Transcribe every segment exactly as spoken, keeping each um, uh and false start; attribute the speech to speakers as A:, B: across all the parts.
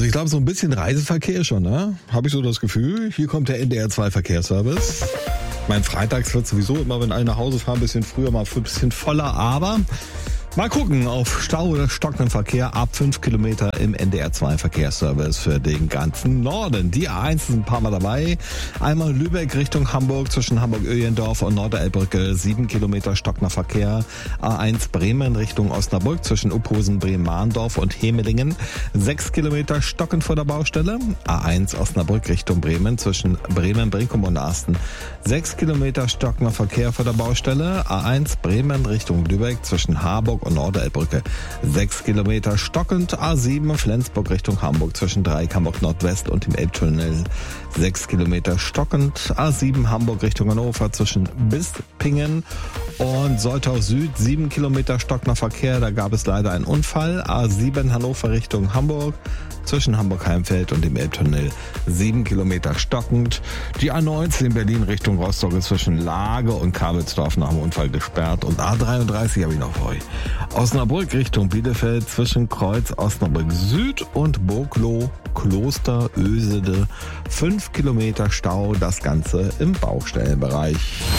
A: Also ich glaube, so ein bisschen Reiseverkehr schon, ne? Habe ich so das Gefühl. Hier kommt der N D R zwei Verkehrsservice. Mein Freitags wird sowieso immer, wenn alle nach Hause fahren, ein bisschen früher, mal ein bisschen voller, aber mal gucken auf Stau oder stockenden Verkehr ab fünf Kilometer im N D R zwei Verkehrsservice für den ganzen Norden. Die A eins ist ein paar Mal dabei. Einmal Lübeck Richtung Hamburg zwischen Hamburg-Öhlendorf und Norderelbbrücke, sieben Kilometer stockender Verkehr. A eins Bremen Richtung Osnabrück zwischen Uphusen, Bremen-Mahndorf und Hemelingen, sechs Kilometer stockend vor der Baustelle. A eins Osnabrück Richtung Bremen zwischen Bremen, Brinkum und Asten, sechs Kilometer stockender Verkehr vor der Baustelle. A eins Bremen Richtung Lübeck zwischen Harburg und Norderelbbrücke, sechs Kilometer stockend. A sieben Flensburg Richtung Hamburg zwischen Dreieck Hamburg Nordwest und dem Elbtunnel, sechs Kilometer stockend. A sieben Hamburg Richtung Hannover zwischen Bispingen und Soltau Süd, sieben Kilometer stockender Verkehr, da gab es leider einen Unfall. A sieben Hannover Richtung Hamburg zwischen Hamburg-Heimfeld und dem Elbtunnel, sieben Kilometer stockend. Die A neunzehn Berlin Richtung Rostock ist zwischen Lage und Kabelsdorf nach dem Unfall gesperrt. Und A dreiunddreißig habe ich noch für euch. Osnabrück Richtung Bielefeld zwischen Kreuz Osnabrück Süd und Burgloh Kloster Ösede, fünf Kilometer Stau, das Ganze im Baustellenbereich.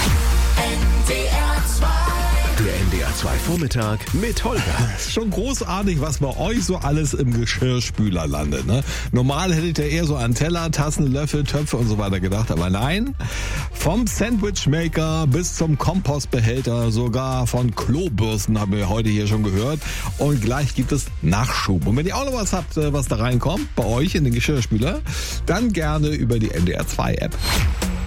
B: Der N D R zwei Vormittag mit Holger.
A: Ist schon großartig, was bei euch so alles im Geschirrspüler landet. Ne? Normal hättet ihr eher so an Teller, Tassen, Löffel, Töpfe und so weiter gedacht, aber nein. Vom Sandwichmaker bis zum Kompostbehälter, sogar von Klobürsten haben wir heute hier schon gehört. Und gleich gibt es Nachschub. Und wenn ihr auch noch was habt, was da reinkommt, bei euch in den Geschirrspüler, dann gerne über die N D R zwei App.